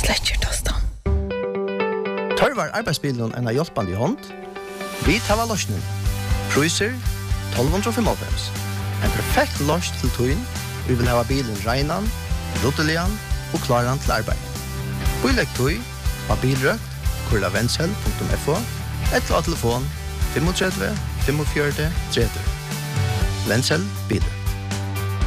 Släcker tostan. Tørvar arbeidsbilen en hjelpende hånd. Vi tar løsningen. Priser 1295. En perfekt løs til tøyen. Vi vil ha bilen regnan, luttelian og klaran til arbeid. Bilegg tøy av bilrøkt, kurlavensel.fo, eller av telefon 35 45 30. Vensel bilen.